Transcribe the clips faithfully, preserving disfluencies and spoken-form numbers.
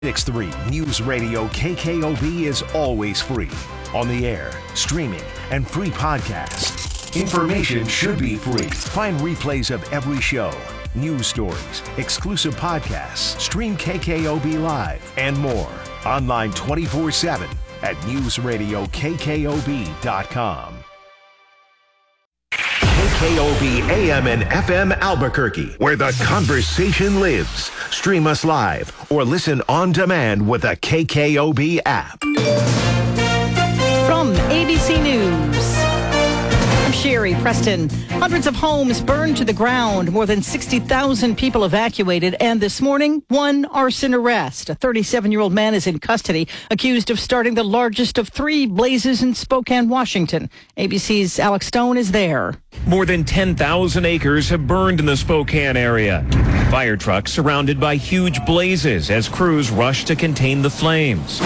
six three News Radio K K O B is always free. On the air, streaming, and free podcasts. Information should be free. Find replays of every show, news stories, exclusive podcasts, stream K K O B Live, and more. Online twenty-four seven at news radio K K O B dot com. K K O B A M and F M Albuquerque, where the conversation lives. Stream us live or listen on demand with a K K O B app. From A B C News, I'm Sherry Preston. Hundreds of homes burned to the ground, more than sixty thousand people evacuated, and this morning, one arson arrest. A thirty-seven-year-old man is in custody, accused of starting the largest of three blazes in Spokane, Washington. A B C's Alex Stone is there. More than ten thousand acres have burned in the Spokane area. Fire trucks surrounded by huge blazes as crews rush to contain the flames.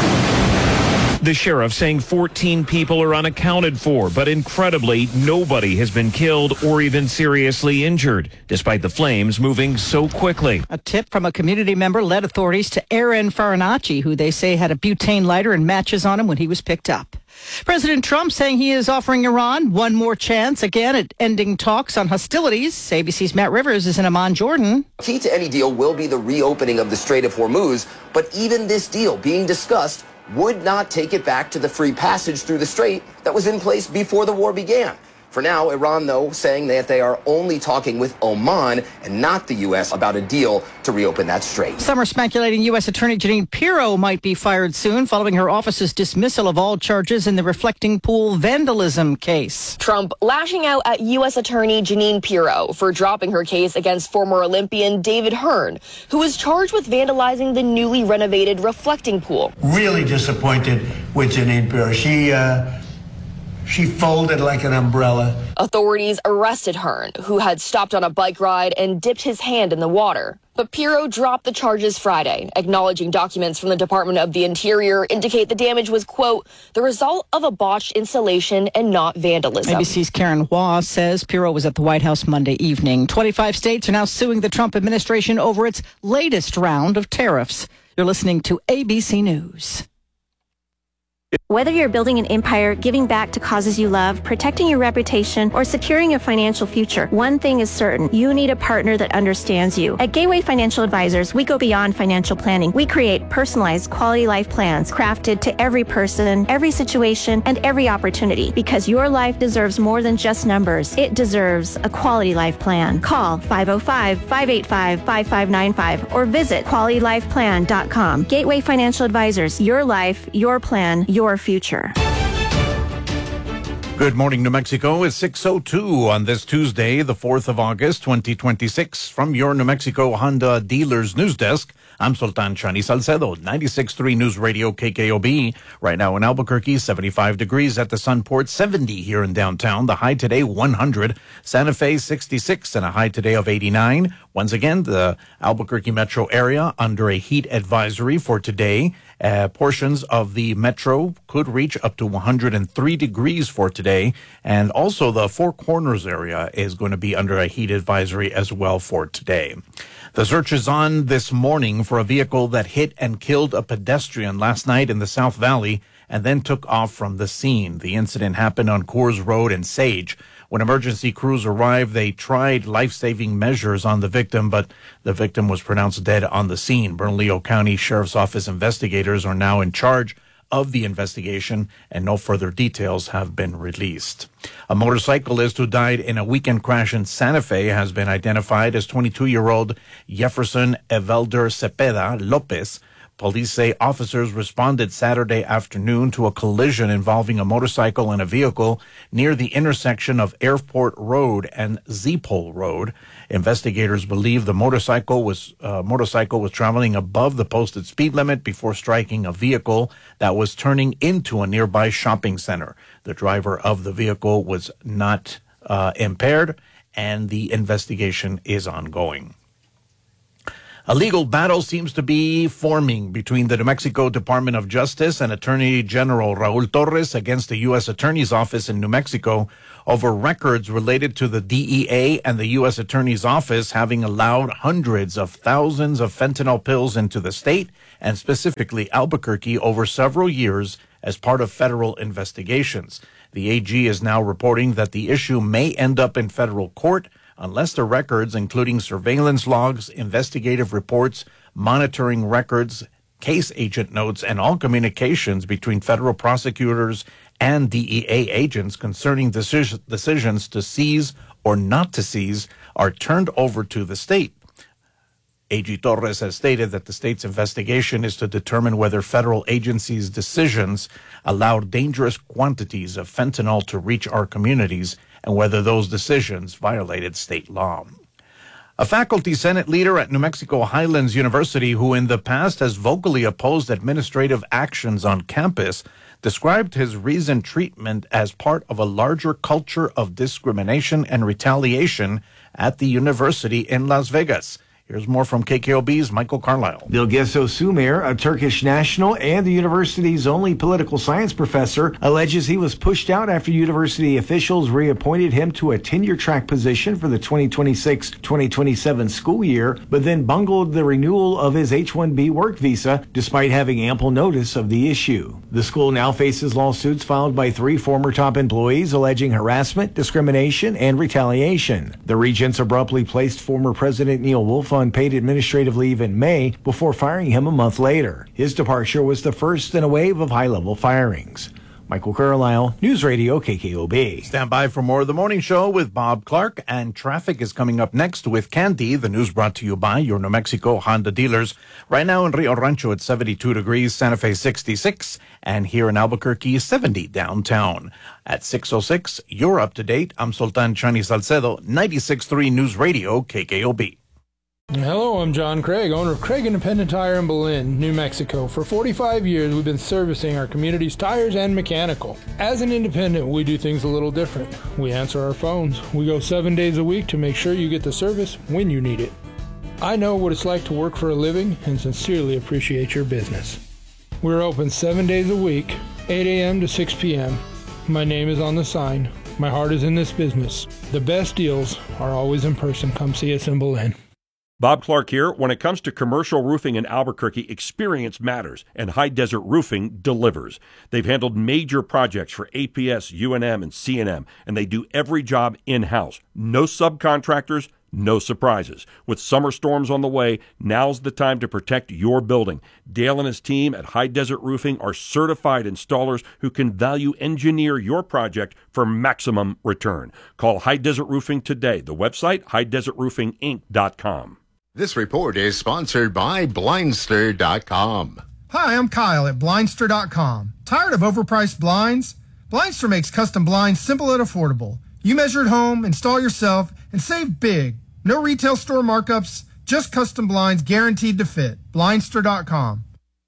The sheriff saying fourteen people are unaccounted for, but incredibly, nobody has been killed or even seriously injured, despite the flames moving so quickly. A tip from a community member led authorities to Aaron Farinacci, who they say had a butane lighter and matches on him when he was picked up. President Trump saying he is offering Iran one more chance again at ending talks on hostilities. A B C's Matt Rivers is in Amman, Jordan. Key to any deal will be the reopening of the Strait of Hormuz, but even this deal being discussed would not take it back to the free passage through the strait that was in place before the war began. For now, Iran, though, saying that they are only talking with Oman and not the U S about a deal to reopen that strait. Some are speculating U S. Attorney Jeanine Pirro might be fired soon following her office's dismissal of all charges in the Reflecting Pool vandalism case. Trump lashing out at U S. Attorney Jeanine Pirro for dropping her case against former Olympian David Hearn, who was charged with vandalizing the newly renovated Reflecting Pool. Really disappointed with Jeanine Pirro. She, uh... She folded like an umbrella. Authorities arrested Hearn, who had stopped on a bike ride and dipped his hand in the water. But Pirro dropped the charges Friday, acknowledging documents from the Department of the Interior indicate the damage was, quote, the result of a botched installation and not vandalism. A B C's Karen Hua says Pirro was at the White House Monday evening. twenty-five states are now suing the Trump administration over its latest round of tariffs. You're listening to A B C News. Whether you're building an empire, giving back to causes you love, protecting your reputation, or securing a financial future, one thing is certain. You need a partner that understands you. At Gateway Financial Advisors, we go beyond financial planning. We create personalized quality life plans crafted to every person, every situation, and every opportunity. Because your life deserves more than just numbers. It deserves a quality life plan. Call five oh five, five eight five, five five nine five or visit quality life plan dot com. Gateway Financial Advisors, your life, your plan, your future. Good morning, New Mexico. It's six oh two on this Tuesday, the fourth of August, twenty twenty-six. From your New Mexico Honda Dealers News Desk, I'm Sultan Chani Salcedo, ninety-six point three News Radio K K O B. Right now in Albuquerque, seventy-five degrees at the Sunport, seventy here in downtown. The high today, one hundred. Santa Fe, sixty-six, and a high today of eighty-nine. Once again, the Albuquerque metro area under a heat advisory for today. Uh, portions of the metro could reach up to one hundred three degrees for today. And also the Four Corners area is going to be under a heat advisory as well for today. The search is on this morning for a vehicle that hit and killed a pedestrian last night in the South Valley and then took off from the scene. The incident happened on Coors Road in Sage. When emergency crews arrived, they tried life-saving measures on the victim, but the victim was pronounced dead on the scene. Bernalillo County Sheriff's Office investigators are now in charge of the investigation, and no further details have been released. A motorcyclist who died in a weekend crash in Santa Fe has been identified as twenty-two-year-old Jefferson Evelder Cepeda Lopez. Police say officers responded Saturday afternoon to a collision involving a motorcycle and a vehicle near the intersection of Airport Road and Z-Pole Road. Investigators believe the motorcycle was uh, motorcycle was traveling above the posted speed limit before striking a vehicle that was turning into a nearby shopping center. The driver of the vehicle was not uh, impaired, and the investigation is ongoing. A legal battle seems to be forming between the New Mexico Department of Justice and Attorney General Raul Torres against the U S. Attorney's Office in New Mexico over records related to the D E A and the U S Attorney's Office having allowed hundreds of thousands of fentanyl pills into the state, and specifically Albuquerque, over several years as part of federal investigations. The A G is now reporting that the issue may end up in federal court unless the records, including surveillance logs, investigative reports, monitoring records, case agent notes, and all communications between federal prosecutors and D E A agents concerning decision, decisions to seize or not to seize are turned over to the state. A G Torres has stated that the state's investigation is to determine whether federal agencies' decisions allowed dangerous quantities of fentanyl to reach our communities and whether those decisions violated state law. A faculty senate leader at New Mexico Highlands University, who in the past has vocally opposed administrative actions on campus, described his recent treatment as part of a larger culture of discrimination and retaliation at the university in Las Vegas. Here's more from K K O B's Michael Carlisle. Bilgeso Sumer, a Turkish national and the university's only political science professor, alleges he was pushed out after university officials reappointed him to a tenure-track position for the twenty twenty-six twenty twenty-seven school year, but then bungled the renewal of his H one B work visa despite having ample notice of the issue. The school now faces lawsuits filed by three former top employees alleging harassment, discrimination, and retaliation. The regents abruptly placed former President Neil Wolf on paid administrative leave in May before firing him a month later. His departure was the first in a wave of high-level firings. Michael Carlisle, News Radio K K O B. Stand by for more of the morning show with Bob Clark, and traffic is coming up next with Candy. The news brought to you by your New Mexico Honda dealers. Right now in Rio Rancho at seventy-two degrees, Santa Fe sixty-six, and here in Albuquerque seventy downtown. At six oh six, you're up to date. I'm Sultan Chani Salcedo, ninety-six point three News Radio K K O B. Hello, I'm John Craig, owner of Craig Independent Tire in Belen, New Mexico. For forty-five years, we've been servicing our community's tires and mechanical. As an independent, we do things a little different. We answer our phones. We go seven days a week to make sure you get the service when you need it. I know what it's like to work for a living and sincerely appreciate your business. We're open seven days a week, eight a.m. to six p.m. My name is on the sign. My heart is in this business. The best deals are always in person. Come see us in Belen. Bob Clark here. When it comes to commercial roofing in Albuquerque, experience matters, and High Desert Roofing delivers. They've handled major projects for A P S, U N M, and C N M, and they do every job in-house. No subcontractors, no surprises. With summer storms on the way, now's the time to protect your building. Dale and his team at High Desert Roofing are certified installers who can value engineer your project for maximum return. Call High Desert Roofing today. The website, high desert roofing inc dot com. This report is sponsored by Blindster dot com. Hi, I'm Kyle at Blindster dot com. Tired of overpriced blinds? Blindster makes custom blinds simple and affordable. You measure at home, install yourself, and save big. No retail store markups, just custom blinds guaranteed to fit. Blindster dot com.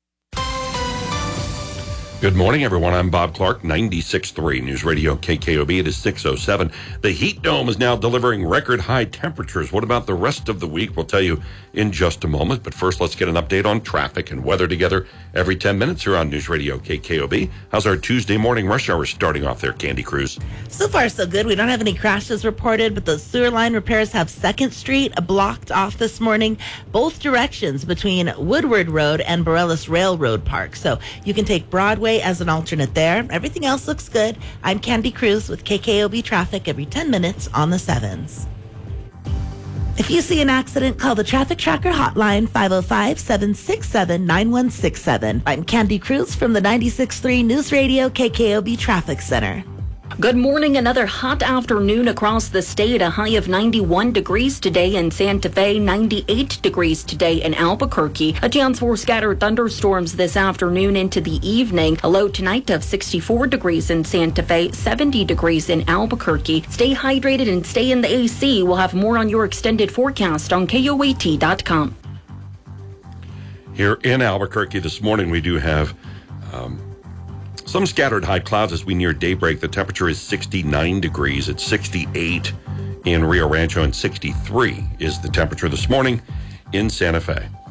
Good morning, everyone. I'm Bob Clark, ninety-six point three News Radio K K O B. It is six oh seven. The heat dome is now delivering record high temperatures. What about the rest of the week? We'll tell you in just a moment. But first, let's get an update on traffic and weather together every ten minutes here on News Radio K K O B. How's our Tuesday morning rush hour starting off there, Candy Cruz? So far, so good. We don't have any crashes reported, but the sewer line repairs have second Street blocked off this morning, both directions between Woodward Road and Borealis Railroad Park. So you can take Broadway as an alternate there. Everything else looks good. I'm Candy Cruz with K K O B Traffic every ten minutes on the sevens. If you see an accident, call the Traffic Tracker hotline, five oh five, seven six seven, nine one six seven. I'm Candy Cruz from the ninety-six point three News Radio K K O B Traffic Center. Good morning. Another hot afternoon across the state. A high of ninety-one degrees today in Santa Fe, ninety-eight degrees today in Albuquerque. A chance for scattered thunderstorms this afternoon into the evening. A low tonight of sixty-four degrees in Santa Fe, seventy degrees in Albuquerque. Stay hydrated and stay in the A C. We'll have more on your extended forecast on K O A T dot com. Here in Albuquerque this morning, we do have um, some scattered high clouds as we near daybreak. The temperature is sixty-nine degrees. It's sixty-eight in Rio Rancho, and sixty-three is the temperature this morning in Santa Fe.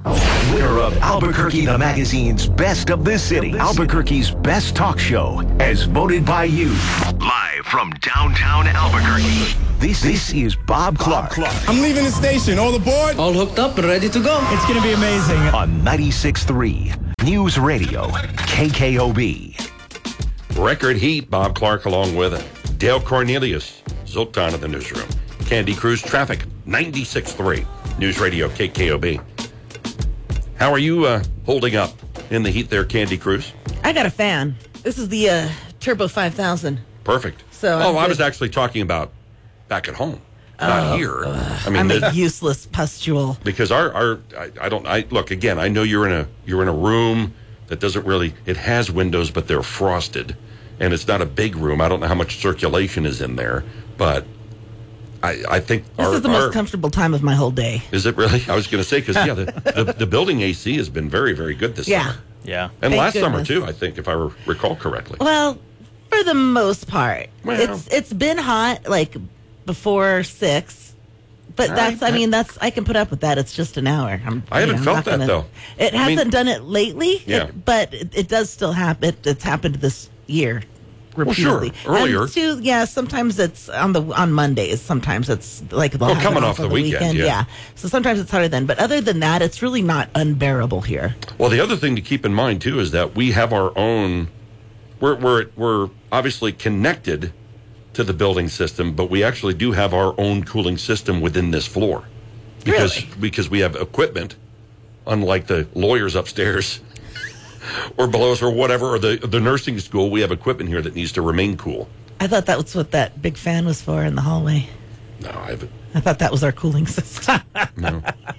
Winner of Albuquerque the Magazine's Best of the City. Albuquerque's best talk show, as voted by you. Live from downtown Albuquerque. This, this is Bob Clark. Clark. I'm leaving the station. All aboard? All hooked up and ready to go. It's going to be amazing. On ninety-six point three News Radio, K K O B. Record heat, Bob Clark along with it. Dale Cornelius, Zoltan of the newsroom. Candy Cruise traffic, ninety-six point three News Radio, K K O B. How are you uh, holding up in the heat there, Candy Cruise? I got a fan. This is the uh, Turbo five thousand. Perfect. So oh, I'm I good. was actually talking about back at home, not Oh, here. ugh. I mean, I'm the- a useless pustule. because our, our I, I don't I look again. I know you're in a you're in a room that doesn't really it has windows, but they're frosted, and it's not a big room. I don't know how much circulation is in there, but I I think This our, is the our- most comfortable time of my whole day. is it really? I was going to say because yeah, the, the the building A C has been very very good this Yeah. summer. Yeah, and Thank last summer goodness. too. I think if I re- recall correctly. Well, for the most part, Well. it's it's been hot like before six, but All that's right. I mean that's I can put up with that. It's just an hour. I'm, I haven't you know, felt not that, gonna- though. It I hasn't mean- done it lately. Yeah. it- but it, it does still happen. It, it's happened this year. Well, sure. Repeatedly. Earlier. And too, yeah. Sometimes it's on the on Mondays. Sometimes it's like they'll Well, have it coming off off on the weekend, yeah. So sometimes it's harder then. But other than that, it's really not unbearable here. Well, the other thing to keep in mind too is that we have our own. We're we're we're obviously connected to the building system, but we actually do have our own cooling system within this floor because Really? because we have equipment, unlike the lawyers upstairs or below us or whatever, or the the nursing school. We have equipment here that needs to remain cool. I thought that was what that big fan was for in the hallway. No, I haven't. I thought that was our cooling system. No.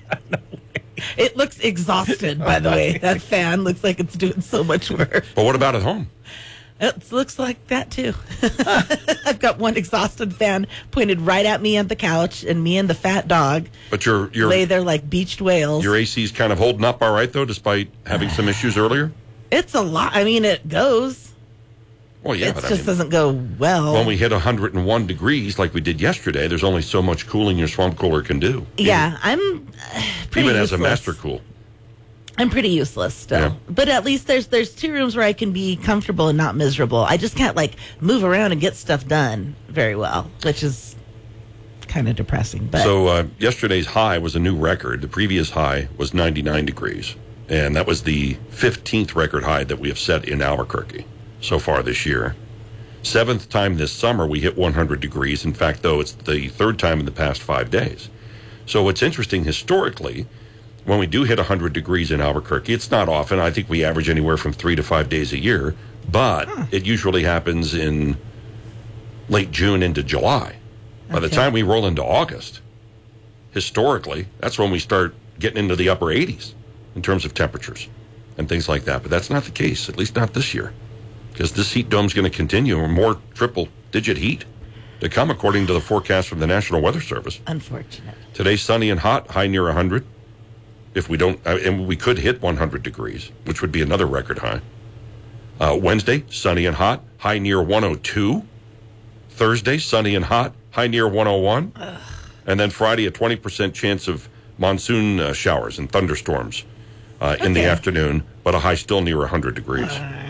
It looks exhausted, by the way. That fan looks like it's doing so much work. But what about at home? It looks like that too. I've got one exhausted fan pointed right at me on the couch, and me and the fat dog But your your lay there like beached whales. your A C's kind of holding up all right though, despite having some issues earlier. It's a lot. I mean, it goes. Well, yeah, it but just I mean, doesn't go well. when we hit one hundred one degrees like we did yesterday, there's only so much cooling your swamp cooler can do. yeah, I'm uh, pretty Even as a useless. master cool. I'm pretty useless still. Yeah. But at least there's there's two rooms where I can be comfortable and not miserable. I just can't like move around and get stuff done very well, which is kind of depressing. But So uh, yesterday's high was a new record. The previous high was ninety-nine degrees. And that was the fifteenth record high that we have set in Albuquerque so far this year. Seventh time this summer we hit one hundred degrees. In fact, though, it's the third time in the past five days. So what's interesting historically, when we do hit one hundred degrees in Albuquerque, it's not often. I think we average anywhere from three to five days a year. But it usually happens in late June into July. By the Okay. time we roll into August, historically, that's when we start getting into the upper eighties in terms of temperatures and things like that. But that's not the case, at least not this year, because this heat dome's going to continue, or more triple-digit heat to come, according to the forecast from the National Weather Service. unfortunate. Today's sunny and hot, high near one hundred. If we don't, uh, and we could hit one hundred degrees, which would be another record high. Uh, Wednesday, sunny and hot, high near one oh two. Thursday, sunny and hot, high near one oh one. And then Friday, a twenty percent chance of monsoon uh, showers and thunderstorms uh, in the Okay. afternoon, but a high still near one hundred degrees.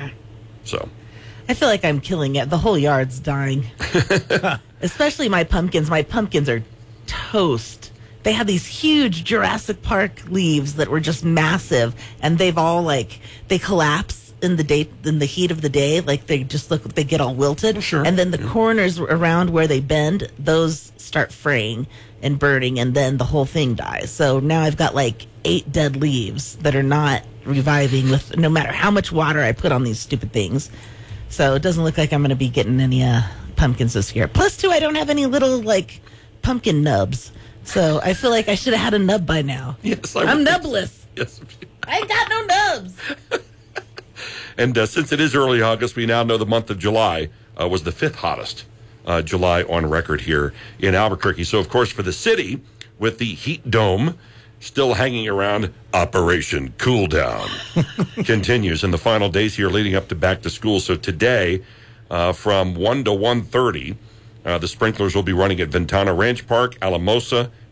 So, I feel like I'm killing it. The whole yard's dying. Especially my pumpkins. My pumpkins are toast. They have these huge Jurassic Park leaves that were just massive, and they've all like they collapse in the day in the heat of the day. Like they just look, they get all wilted. Sure. And then the corners around where they bend, those start fraying and burning, and then the whole thing dies. So now I've got like eight dead leaves that are not reviving with no matter how much water I put on these stupid things. So it doesn't look like I'm going to be getting any uh, pumpkins this year. Plus, two, I don't have any little like pumpkin nubs. So I feel like I should have had a nub by now. yes, I I'm would- nubless. Yes. I ain't got no nubs. And uh, since it is early August, we now know the month of July uh, was the fifth hottest uh, July on record here in Albuquerque. So, of course, for the city, with the heat dome still hanging around, Operation Cool Down continues in the final days here leading up to back to school. So today, uh, from one to one thirty, uh, the sprinklers will be running at Ventana Ranch Park, Alamosa,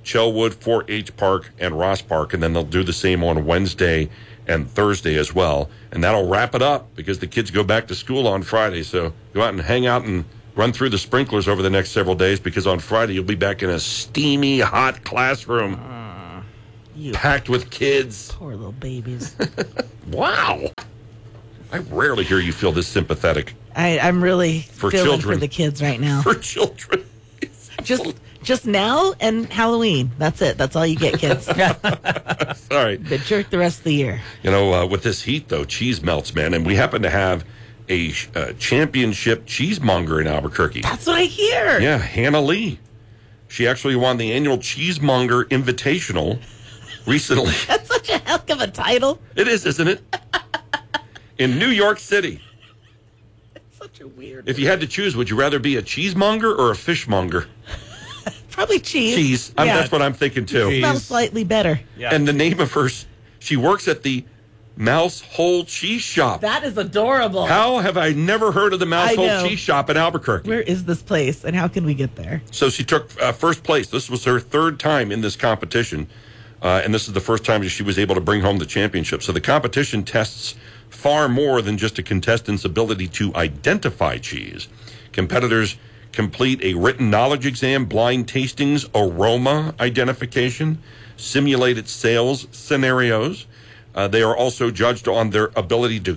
Chelwood, four H Park, and Ross Park, and then they'll do the same on Wednesday and Thursday as well. And that'll wrap it up because the kids go back to school on Friday. So go out and hang out and run through the sprinklers over the next several days because on Friday you'll be back in a steamy, hot classroom uh, packed with kids. Poor little babies. Wow. I rarely hear you feel this sympathetic. I, I'm really for feeling children. for the kids right now. For children. Just just now and Halloween. That's it. That's all you get, kids. Sorry. But jerk the rest of the year. You know, uh, with this heat, though, cheese melts, man. And we happen to have a uh, championship cheesemonger in Albuquerque. That's what I hear. Yeah, Hannah Lee. She actually won the annual Cheesemonger Invitational recently. That's such a heck of a title. It is, isn't it? In New York City. It's such a weird If you had to choose, would you rather be a cheesemonger or a fishmonger? Probably cheese. Cheese. I'm, Yeah. That's what I'm thinking, too. It smells slightly better. Yeah. And the name of her, she works at the Mouse Hole Cheese Shop. That is adorable. How have I never heard of the Mouse I Hole know. Cheese Shop in Albuquerque? Where is this place and how can we get there? So she took uh, first place. This was her third time in this competition. Uh, and this is the first time she was able to bring home the championship. So the competition tests far more than just a contestant's ability to identify cheese. Competitors complete a written knowledge exam, blind tastings, aroma identification, simulated sales scenarios. Uh, they are also judged on their ability to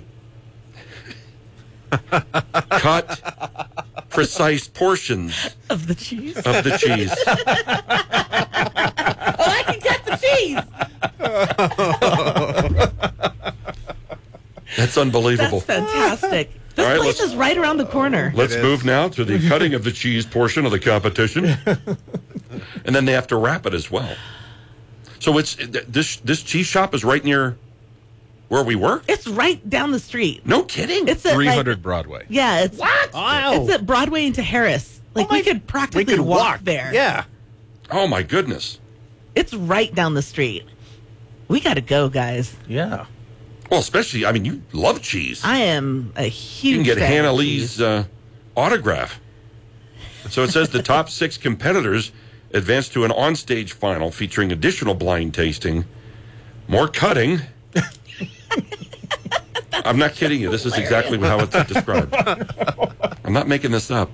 cut precise portions of the cheese. Of the cheese. Oh, I can cut the cheese. That's unbelievable. That's fantastic. This All right, place let's- is right around the corner. Let's move now to the cutting of the cheese portion of the competition. And then they have to wrap it as well. So it's this this cheese shop is right near where we work? It's right down the street. No kidding. It's at, three hundred like- Broadway. Yeah, it's what? Wow. It's at Broadway into Harris. Like we could practically we could walk, walk. there. Yeah. Oh my goodness. It's right down the street. We got to go, guys. Yeah. Well, especially, I mean, you love cheese. I am a huge You can get fan Hannah of Lee's uh, autograph. So it says the top six competitors advanced to an onstage final featuring additional blind tasting, more cutting. I'm not kidding you. This is exactly how it's described. I'm not making this up.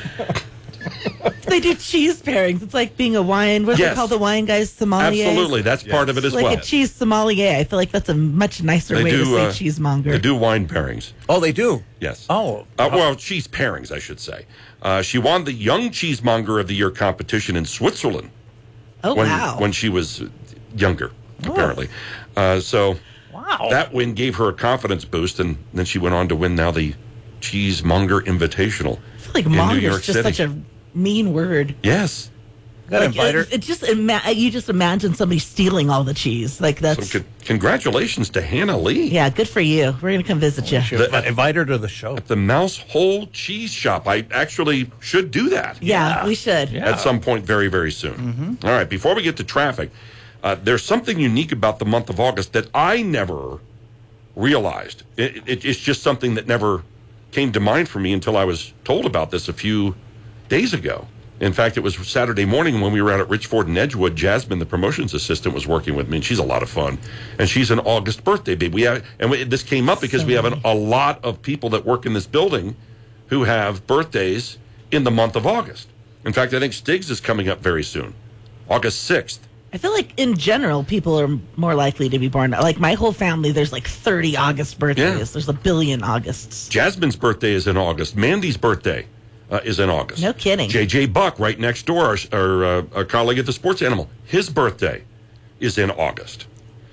They do cheese pairings. It's like being a wine. What do Yes. they call the wine guys? Sommelier. Absolutely. That's part of it as like well. a cheese sommelier. I feel like that's a much nicer They way do, to say uh, cheesemonger. They do wine pairings. Oh, they do? Yes. Oh. Uh, well, cheese pairings, I should say. Uh, she won the Young Cheesemonger of the Year competition in Switzerland. Oh, when, wow. When she was younger, apparently. Uh, so wow. that win gave her a confidence boost, and then she went on to win now the Cheesemonger Invitational I feel like in New monger York is just City. such a mean word. Yes. Gotta Like, invite her. it, it just ima- you just imagine somebody stealing all the cheese. Like that's So con- congratulations to Hannah Lee. yeah, good for you. We're gonna come visit you. Should invi- invite her to the show. The Mouse Hole Cheese Shop. I actually should do that. Yeah, we should. At some point very, very soon. All right, before we get to traffic, uh, there's something unique about the month of August that I never realized. It, it, it's just something that never came to mind for me until I was told about this a few days ago. In fact, it was Saturday morning when we were out at Richford and Edgewood. Jasmine, the promotions assistant, was working with me, and she's a lot of fun. And she's an August birthday baby. We have, and we, this came up because we have an, a lot of people that work in this building who have birthdays in the month of August. In fact, I think Stiggs is coming up very soon, August sixth. I feel like in general people are more likely to be born. Like my whole family, there's like thirty August birthdays. Yeah. There's a billion Augusts. Jasmine's birthday is in August. Mandy's birthday uh, is in August. No kidding. J J Buck, right next door, our, our, uh, our colleague at the Sports Animal, his birthday is in August.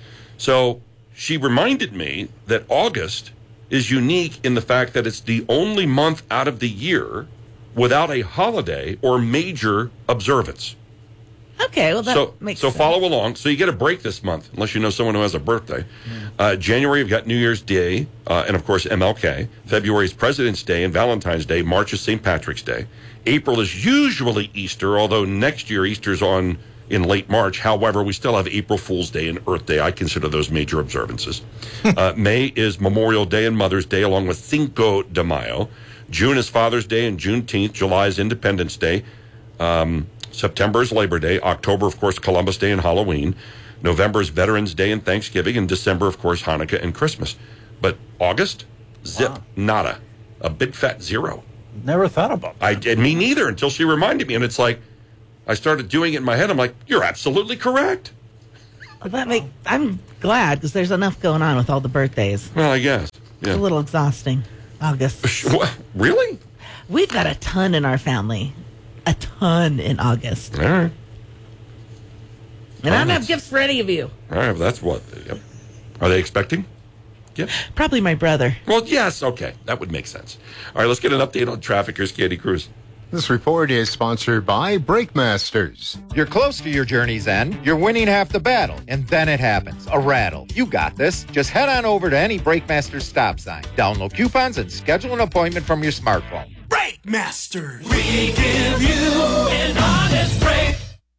So she reminded me that August is unique in the fact that it's the only month out of the year without a holiday or major observance. Okay, well that so, makes so sense. follow along. So you get a break this month, unless you know someone who has a birthday. Uh, January, you've got New Year's Day, uh, and of course M L K. February is President's Day and Valentine's Day. March is Saint Patrick's Day. April is usually Easter, although next year Easter's on in late March. However, we still have April Fool's Day and Earth Day. I consider those major observances. uh, May is Memorial Day and Mother's Day, along with Cinco de Mayo. June is Father's Day and Juneteenth. July is Independence Day. Um, September is Labor Day. October, of course, Columbus Day and Halloween. November is Veterans Day and Thanksgiving. And December, of course, Hanukkah and Christmas. But August, zip, wow. Nada. A big fat zero. Never thought about that. I did, me neither, until she reminded me. And it's like, I started doing it in my head. I'm like, you're absolutely correct. Well, that make, I'm glad, because there's enough going on with all the birthdays. Well, I guess. Yeah. It's a little exhausting. August. What? Really? We've got a ton in our family. A ton in August. All right. And oh, I don't have gifts for any of you. All right, well, that's what. Yep. Are they expecting gifts? Probably my brother. Well, yes, okay. That would make sense. All right, let's get an update on traffic. Here's Candy Cruz. This report is sponsored by Brake Masters. You're close to your journey's end. You're winning half the battle. And then it happens. A rattle. You got this. Just head on over to any Brake Masters stop sign. Download coupons and schedule an appointment from your smartphone. Brake Masters. We give you an honest break.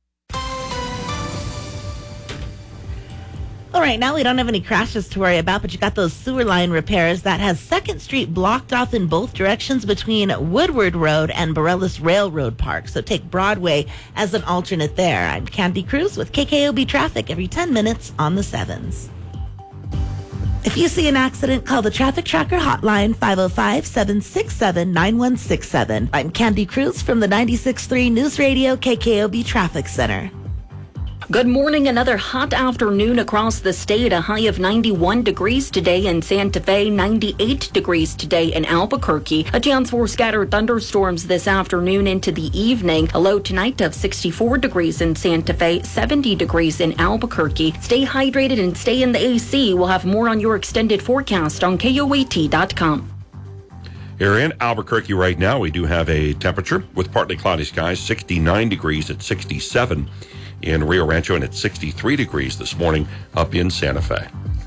All right, now we don't have any crashes to worry about, but you got those sewer line repairs that has second Street blocked off in both directions between Woodward Road and Borealis Railroad Park. So take Broadway as an alternate there. I'm Candy Cruz with K K O B Traffic every ten minutes on the sevens. If you see an accident, call the Traffic Tracker hotline, five oh five, seven six seven, nine one six seven. I'm Candy Cruz from the ninety-six point three News Radio K K O B Traffic Center. Good morning. Another hot afternoon across the state. A high of ninety-one degrees today in Santa Fe, ninety-eight degrees today in Albuquerque. A chance for scattered thunderstorms this afternoon into the evening. A low tonight of sixty-four degrees in Santa Fe, seventy degrees in Albuquerque. Stay hydrated and stay in the A C. We'll have more on your extended forecast on K O A T dot com. Here in Albuquerque right now, we do have a temperature with partly cloudy skies, sixty-nine degrees at sixty-seven. In Rio Rancho, and at sixty-three degrees this morning up in Santa Fe.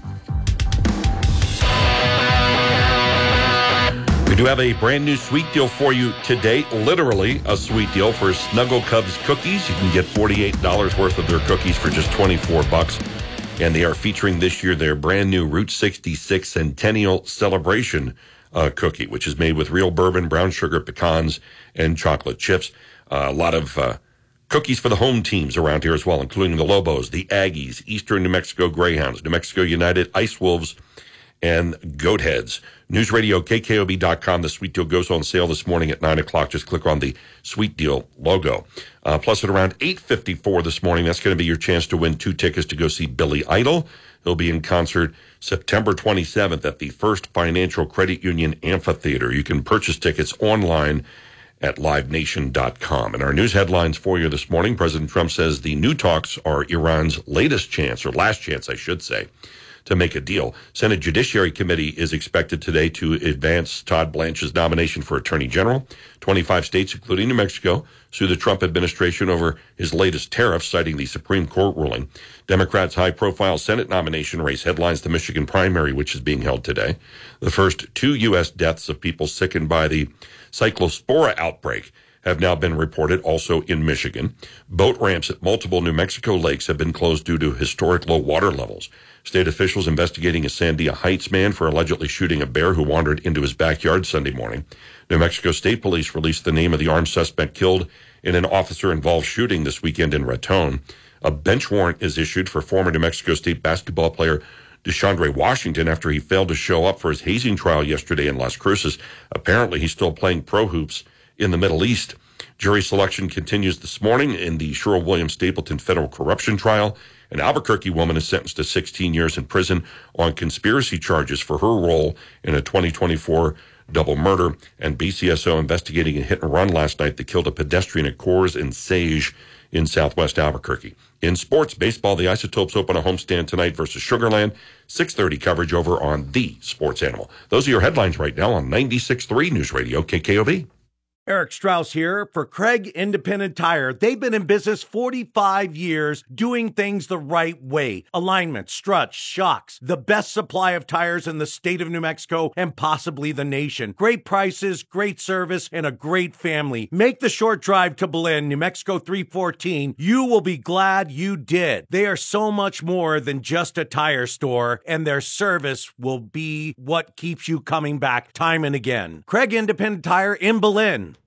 We do have a brand new sweet deal for you today, literally a sweet deal for Snuggle Cubs cookies. You can get forty-eight dollars worth of their cookies for just twenty-four bucks. And they are featuring this year their brand new Route sixty-six Centennial Celebration uh, cookie, which is made with real bourbon, brown sugar, pecans, and chocolate chips. Uh, a lot of uh, cookies for the home teams around here as well, including the Lobos, the Aggies, Eastern New Mexico Greyhounds, New Mexico United, Ice Wolves, and Goat Heads. News Radio, K K O B dot com. The Sweet Deal goes on sale this morning at nine o'clock. Just click on the Sweet Deal logo. Uh, plus, at around eight fifty-four this morning, that's going to be your chance to win two tickets to go see Billy Idol. He'll be in concert September twenty-seventh at the First Financial Credit Union Amphitheater. You can purchase tickets online at live nation dot com. And our news headlines for you this morning, President Trump says the new talks are Iran's latest chance, or last chance, I should say, to make a deal. Senate Judiciary Committee is expected today to advance Todd Blanche's nomination for Attorney General. twenty-five states, including New Mexico, sue the Trump administration over his latest tariffs, citing the Supreme Court ruling. Democrats' high-profile Senate nomination race headlines the Michigan primary, which is being held today. The first two U S deaths of people sickened by the Cyclospora outbreak have now been reported also in Michigan. Boat ramps at multiple New Mexico lakes have been closed due to historic low water levels. State officials investigating a Sandia Heights man for allegedly shooting a bear who wandered into his backyard Sunday morning. New Mexico State Police released the name of the armed suspect killed in an officer-involved shooting this weekend in Raton. A bench warrant is issued for former New Mexico State basketball player DeShondre Washington after he failed to show up for his hazing trial yesterday in Las Cruces. Apparently, he's still playing pro hoops in the Middle East. Jury selection continues this morning in the Sherwin-Williams Stapleton federal corruption trial. An Albuquerque woman is sentenced to sixteen years in prison on conspiracy charges for her role in a twenty twenty-four double murder. And B C S O investigating a hit and run last night that killed a pedestrian at Coors and Sage in southwest Albuquerque. In sports, baseball, the Isotopes open a homestand tonight versus Sugar Land. six thirty coverage over on the Sports Animal. Those are your headlines right now on ninety-six point three News Radio K K O B. Eric Strauss here for Craig Independent Tire. They've been in business forty-five years doing things the right way. Alignment, struts, shocks, the best supply of tires in the state of New Mexico and possibly the nation. Great prices, great service, and a great family. Make the short drive to Belen, New Mexico three fourteen. You will be glad you did. They are so much more than just a tire store, and their service will be what keeps you coming back time and again. Craig Independent Tire in Belen.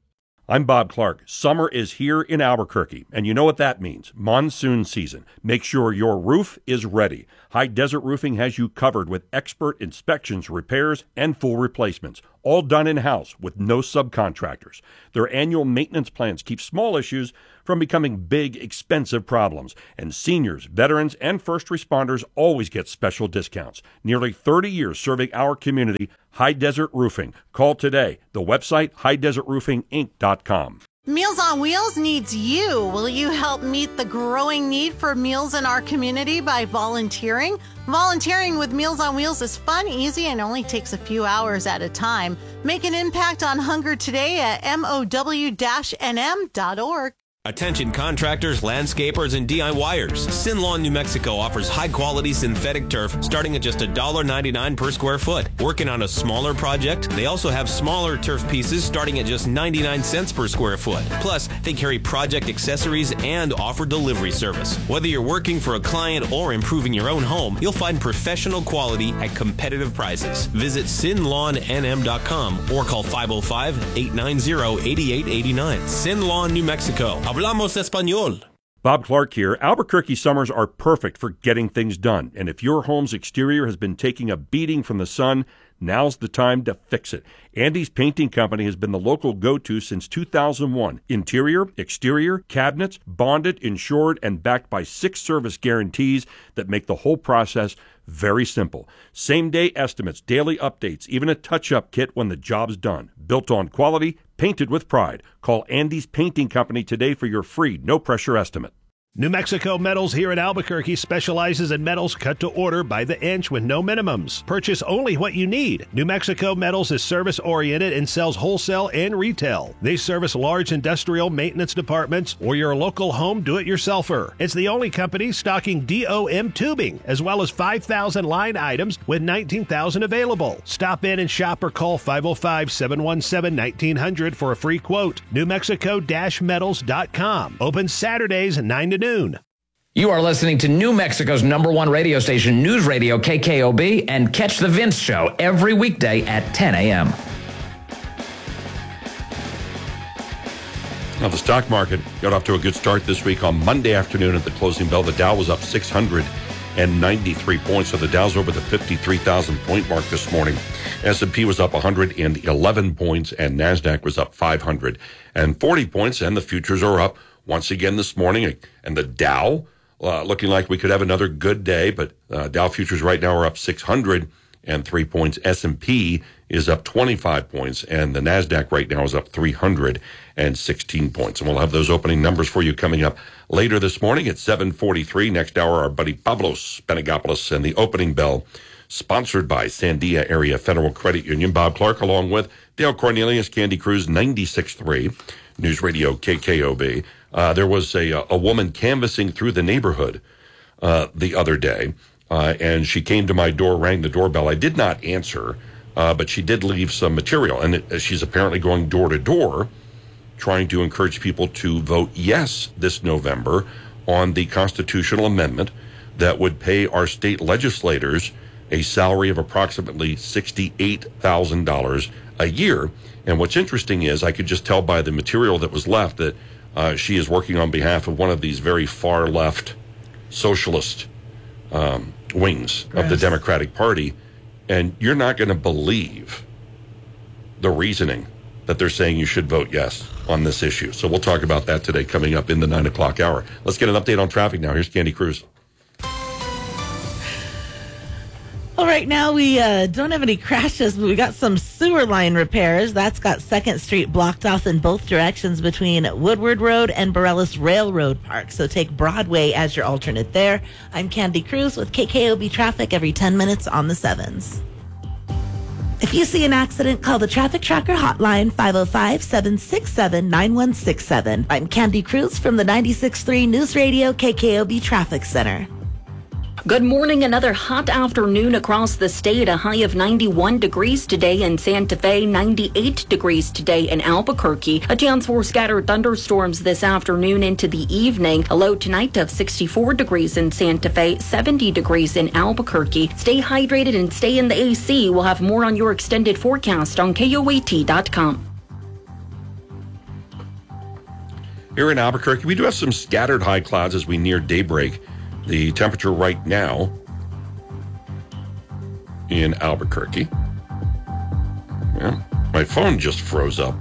I'm Bob Clark. Summer is here in Albuquerque, and you know what that means. Monsoon season. Make sure your roof is ready. High Desert Roofing has you covered with expert inspections, repairs, and full replacements, all done in-house with no subcontractors. Their annual maintenance plans keep small issues from becoming big, expensive problems, and seniors, veterans, and first responders always get special discounts. Nearly thirty years serving our community, High Desert Roofing. Call today. The website, high desert roofing inc dot com. Meals on Wheels needs you. Will you help meet the growing need for meals in our community by volunteering? Volunteering with Meals on Wheels is fun, easy, and only takes a few hours at a time. Make an impact on hunger today at M O W N M dot org. Attention contractors, landscapers, and D I Y ers. Sin Lawn, New Mexico offers high-quality synthetic turf starting at just one dollar ninety-nine per square foot. Working on a smaller project? They also have smaller turf pieces starting at just ninety-nine cents per square foot. Plus, they carry project accessories and offer delivery service. Whether you're working for a client or improving your own home, you'll find professional quality at competitive prices. Visit sin lawn N M dot com or call five oh five, eight nine zero, eight eight eight nine. Sin Lawn, New Mexico. Hablamos español. Bob Clark here. Albuquerque summers are perfect for getting things done. And if your home's exterior has been taking a beating from the sun, now's the time to fix it. Andy's Painting Company has been the local go-to since two thousand one. Interior, exterior, cabinets, bonded, insured, and backed by six service guarantees that make the whole process very simple. Same-day estimates, daily updates, even a touch-up kit when the job's done. Built on quality, painted with pride. Call Andy's Painting Company today for your free, no-pressure estimate. New Mexico Metals here in Albuquerque specializes in metals cut to order by the inch with no minimums. Purchase only what you need. New Mexico Metals is service-oriented and sells wholesale and retail. They service large industrial maintenance departments or your local home do-it-yourselfer. It's the only company stocking D O M tubing, as well as five thousand line items with nineteen thousand available. Stop in and shop or call five oh five, seven one seven, nineteen hundred for a free quote. New Mexico Metals dot com. Open Saturdays nine to noon. You are listening to New Mexico's number one radio station, News Radio K K O B, and catch The Vince Show every weekday at ten a.m. Now, the stock market got off to a good start this week. On Monday afternoon at the closing bell, the Dow was up six hundred ninety-three points, so the Dow's over the fifty-three thousand point mark this morning. S and P was up one hundred eleven points, and NASDAQ was up five hundred forty points, and the futures are up once again this morning. And the Dow, uh, looking like we could have another good day, but uh, Dow futures right now are up six hundred three points. S and P is up twenty-five points, and the NASDAQ right now is up three hundred sixteen points. And we'll have those opening numbers for you coming up later this morning at seven forty-three. Next hour, our buddy Pavlos Panagopoulos and the opening bell, sponsored by Sandia Area Federal Credit Union. Bob Clark along with Dale Cornelius, Candy Cruz, ninety-six point three, News Radio K K O B. Uh, there was a, a woman canvassing through the neighborhood uh, the other day, uh, and she came to my door, rang the doorbell. I did not answer, uh, but she did leave some material, and it, she's apparently going door to door trying to encourage people to vote yes this November on the constitutional amendment that would pay our state legislators a salary of approximately sixty-eight thousand dollars a year. And what's interesting is I could just tell by the material that was left that uh, she is working on behalf of one of these very far-left socialist um, wings yes. of the Democratic Party. And you're not going to believe the reasoning that they're saying you should vote yes on this issue. So we'll talk about that today coming up in the nine o'clock hour. Let's get an update on traffic now. Here's Candy Cruz. Well, right now we uh, don't have any crashes, but we got some sewer line repairs. That's got second Street blocked off in both directions between Woodward Road and Borealis Railroad Park. So take Broadway as your alternate there. I'm Candy Cruz with K K O B Traffic every ten minutes on the sevens. If you see an accident, call the Traffic Tracker hotline, five oh five, seven six seven, nine one six seven. I'm Candy Cruz from the ninety-six point three News Radio K K O B Traffic Center. Good morning. Another hot afternoon across the state. A high of ninety-one degrees today in Santa Fe, ninety-eight degrees today in Albuquerque. A chance for scattered thunderstorms this afternoon into the evening. A low tonight of sixty-four degrees in Santa Fe, seventy degrees in Albuquerque. Stay hydrated and stay in the A C. We'll have more on your extended forecast on K O A T dot com. Here in Albuquerque, we do have some scattered high clouds as we near daybreak. The temperature right now in Albuquerque. Yeah, my phone just froze up.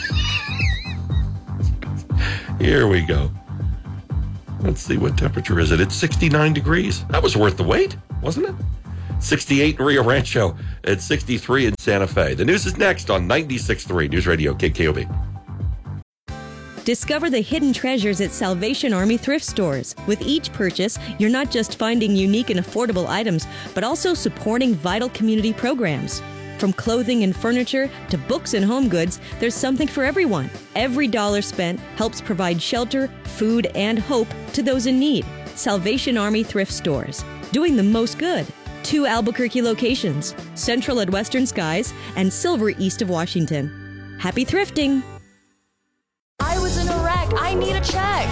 Here we go. Let's see, what temperature is it? It's sixty-nine degrees. That was worth the wait, wasn't it? sixty-eight in Rio Rancho and sixty-three in Santa Fe. The news is next on ninety-six point three News Radio K K O B. Discover the hidden treasures at Salvation Army thrift stores. With each purchase, you're not just finding unique and affordable items, but also supporting vital community programs. From clothing and furniture to books and home goods, there's something for everyone. Every dollar spent helps provide shelter, food, and hope to those in need. Salvation Army thrift stores, doing the most good. Two Albuquerque locations, Central at Western Skies and Silver east of Washington. Happy thrifting! I was in a wreck. I need a check.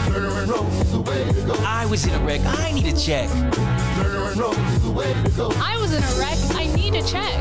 I was in a wreck. I need a check. I was in a wreck. I need a check.